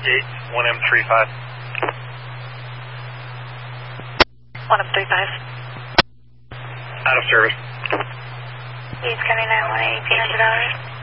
Gates, 1M35. 1M35. Out of service. Gates coming 918, $100.